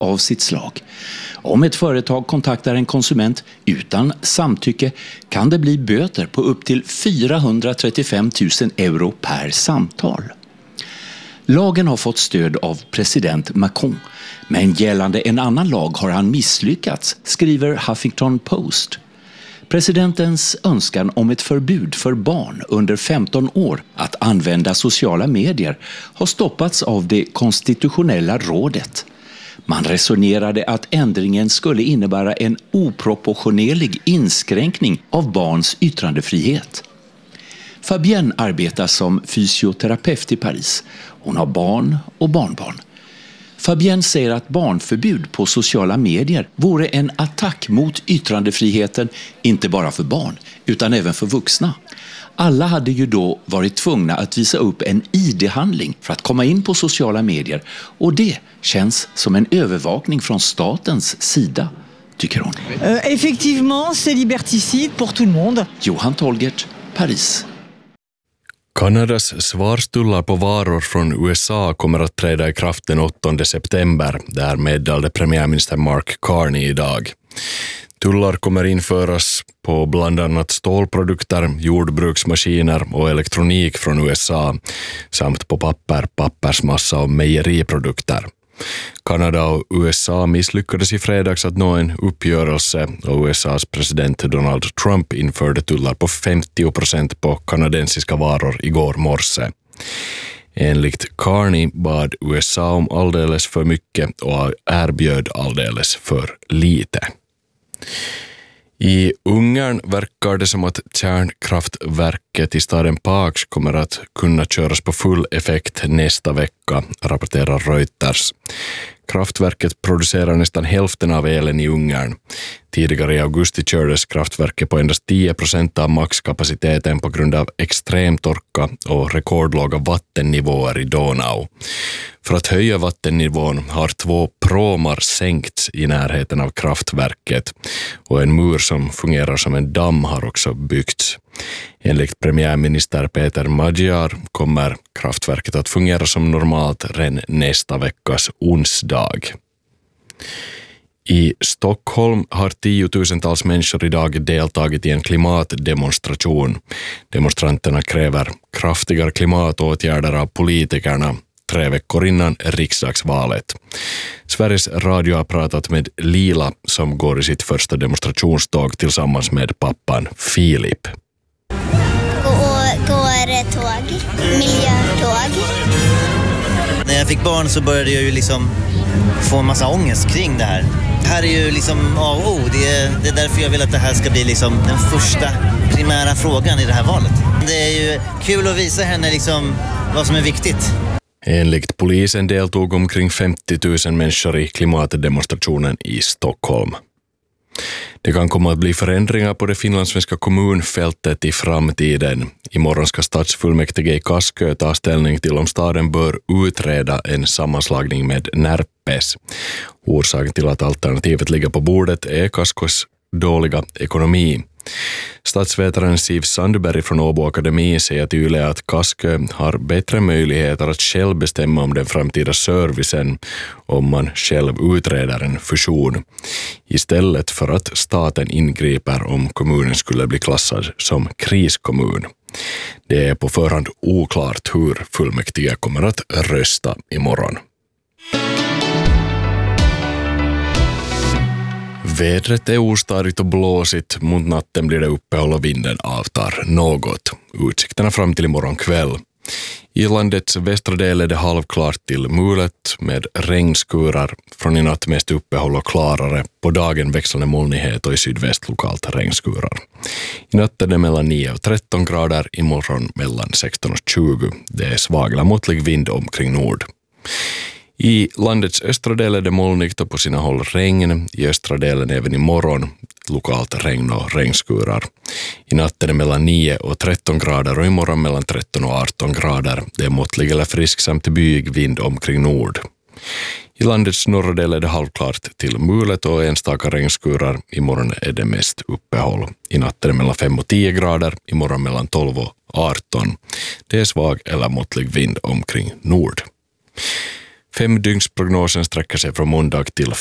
av sitt slag. Om ett företag kontaktar en konsument utan samtycke kan det bli böter på upp till 435 000 euro per samtal. Lagen har fått stöd av president Macron, men gällande en annan lag har han misslyckats, skriver Huffington Post. Presidentens önskan om ett förbud för barn under 15 år att använda sociala medier har stoppats av det konstitutionella rådet. Man resonerade att ändringen skulle innebära en oproportionerlig inskränkning av barns yttrandefrihet. Fabienne arbetar som fysioterapeut i Paris. Hon har barn och barnbarn. Fabienne säger att barnförbud på sociala medier vore en attack mot yttrandefriheten, inte bara för barn utan även för vuxna. Alla hade ju då varit tvungna att visa upp en ID-handling för att komma in på sociala medier, och det känns som en övervakning från statens sida, tycker hon. Effectivement, c'est liberticide pour tout le monde. Johan Tolgert, Paris. Kanadas svarstullar på varor från USA kommer att träda i kraft den 8 september, där meddelade premiärminister Mark Carney idag. Tullar kommer införas på bland annat stålprodukter, jordbruksmaskiner och elektronik från USA, samt på papper, pappersmassa och mejeriprodukter. Kanada och USA misslyckades i fredags att nå en uppgörelse, och USAs president Donald Trump införde tullar på 50% på kanadensiska varor igår morse. Enligt Carney bad USA om alldeles för mycket och erbjöd alldeles för lite. I Ungern verkar det som att kärnkraftverket i staden Paks kommer att kunna köras på full effekt nästa vecka, rapporterar Reuters. Kraftverket producerar nästan hälften av elen i Ungern. Tidigare i augusti kördes kraftverket på endast 10% av maxkapaciteten på grund av extrem torka och rekordlåga vattennivåer i Donau. För att höja vattennivån har 2 pråmar sänkts i närheten av kraftverket, och en mur som fungerar som en damm har också byggts. Enligt premiärminister Peter Magyar kommer kraftverket att fungera som normalt redan nästa veckas onsdag. I Stockholm har 10-tusentals människor idag deltagit i en klimatdemonstration. Demonstranterna kräver kraftigare klimatåtgärder av politikerna 3 veckor innan riksdagsvalet. Sveriges Radio har pratat med Lila som går i sitt första demonstrationståg tillsammans med pappan Filip. Går tåg, miljötåg. När jag fick barn så började jag ju liksom få en massa ångest kring det här. Det här är ju liksom A och O. Det är därför jag vill att det här ska bli liksom den första primära frågan i det här valet. Det är ju kul att visa henne liksom vad som är viktigt. Enligt polisen deltog omkring 50 000 människor i klimatdemonstrationen i Stockholm. Det kan komma att bli förändringar på det finlandssvenska kommunfältet i framtiden. Imorgon ska stadsfullmäktige i Kaskö ta ställning till om staden bör utreda en sammanslagning med Närpes. Orsaken till att alternativet ligger på bordet är Kaskös dåliga ekonomi. Statsvetaren Siv Sandberg från Åbo Akademi säger till Yle att Kaskö har bättre möjligheter att själv bestämma om den framtida servicen om man själv utreder en fusion, istället för att staten ingriper om kommunen skulle bli klassad som kriskommun. Det är på förhand oklart hur fullmäktige kommer att rösta imorgon. Vädret är ostadigt och blåsigt, mot natten blir det uppehåll och vinden avtar något. Utsikterna fram till imorgon kväll. I landets västra del är det halvklart till mulet med regnskurar, från i natt mest uppehåll och klarare, på dagen växlande molnighet och i sydväst lokalt regnskurar. I natt är det mellan 9 och 13 grader, imorgon mellan 16 och 20. Det är svag eller måttlig vind omkring nord. I landets östra del är det molnigt och på sina håll regn, i östra delen även imorgon lokalt regn och regnskurar. I natt är det mellan 9 och 13 grader och imorgon mellan 13 och 18 grader. Det är måttlig eller frisk samt byig vind omkring nord. I landets norra del är det halvklart till mulet och enstaka regnskurar. Imorgon är det mest uppehåll. I natt är det mellan 5 och 10 grader, imorgon mellan 12 och 18. Det är svag eller måttlig vind omkring nord. 5-dygnsprognosen sträcker sig från måndag till